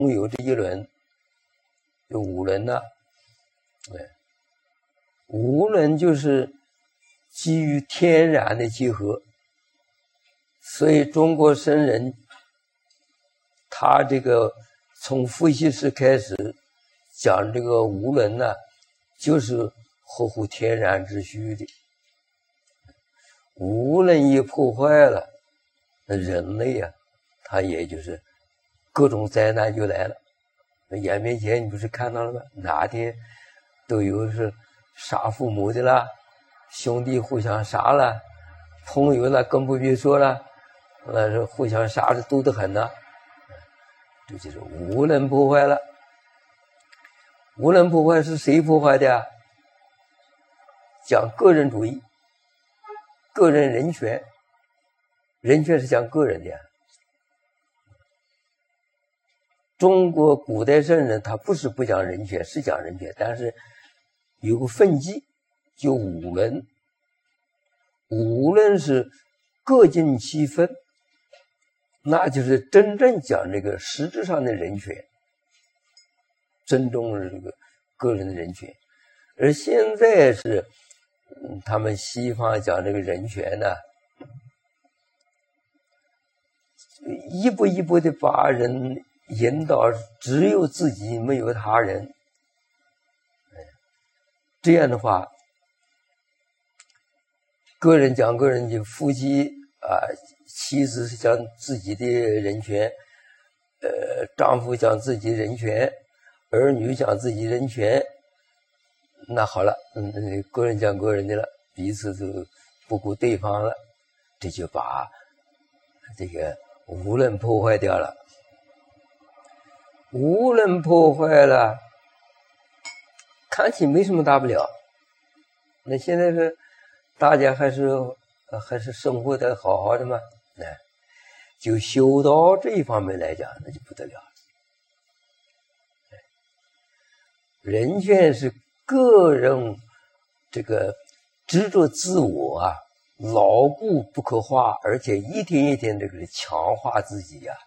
有这一轮，有五伦呐。五伦就是基于天然的结合，所以中国僧人他这个从伏羲氏开始讲这个无伦呢，就是合乎天然之序的。无伦一破坏了，那人类啊，他也就是各种灾难就来了。眼面前你不是看到了吗？哪天都有是杀父母的啦，兄弟互相杀了，朋友那更不必说了，那是互相杀的多得很呐。这就是无伦破坏了。无伦破坏是谁破坏的呀？讲个人主义，个人人权，人权是讲个人的呀。中国古代圣人他不是不讲人权，是讲人权，但是有个分际，就五伦。五伦是各尽其分，那就是真正讲这个实质上的人权，尊重这个个人的人权。而现在是他们西方讲这个人权呢，一步一步的把人引导只有自己没有他人。这样的话，个人讲个人的，夫妻妻子是讲自己的人权，丈夫讲自己人权，儿女讲自己人权。那好了，个人讲个人的了，彼此都不顾对方了，这就把这个无伦破坏掉了。无伦破坏了，看起没什么大不了。那现在是大家还是生活的好好的嘛？就修道这一方面来讲，那就不得了了。人权是个人这个执着自我啊，牢固不可化，而且一天一天这个强化自己呀。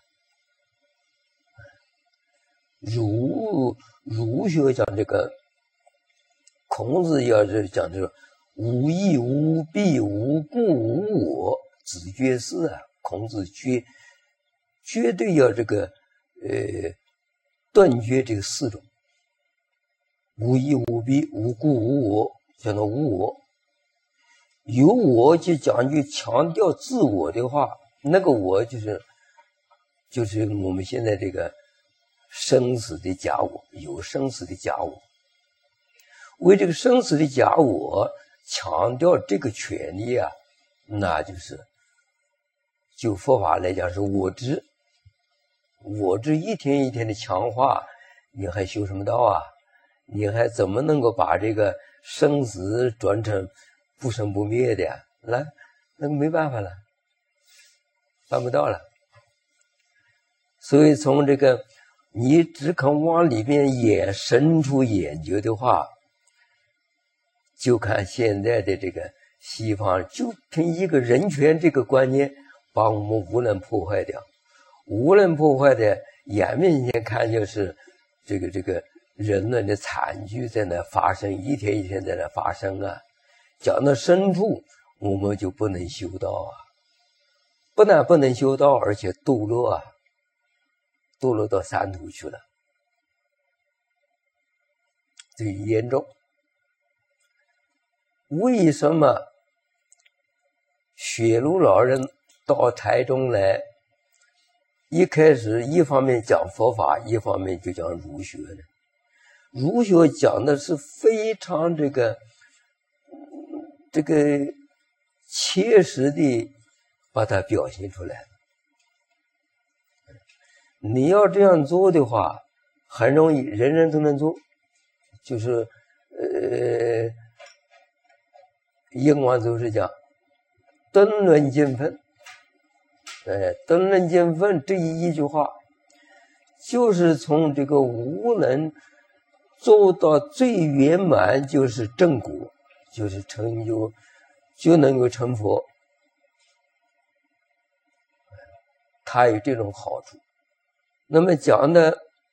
儒学讲这个，孔子要是讲这个无义无弊无故无我，子绝四啊。孔子绝对要这个断绝这个四种。无义无弊无故无我，叫做无我。有我就讲究强调自我的话，那个我就是我们现在这个生死的假我，有生死的假我。为这个生死的假我强调这个权利啊，那就佛法来讲是我执。我执一天一天的强化，你还修什么道啊？你还怎么能够把这个生死转成不生不灭的呀？那没办法了，办不到了。所以从这个你只肯往里边深处研究的话，就看现在的这个西方就凭一个人权这个观念把我们无伦破坏掉。无伦破坏的眼面前看就是这个人类的惨剧在那发生，一天一天在那发生啊。讲到深处，我们就不能修道啊，不但不能修道，而且堕落啊，堕落到三途去了，这严重。为什么雪庐老人到台中来，一开始一方面讲佛法，一方面就讲儒学呢？儒学讲的是非常这个切实的把它表现出来。你要这样做的话，很容易，人人都能做。就是英王祖师讲登论尽分，登论尽分这一句话，就是从这个无能做到最圆满，就是正果，就是成就，就能够成佛。它有这种好处。那么讲的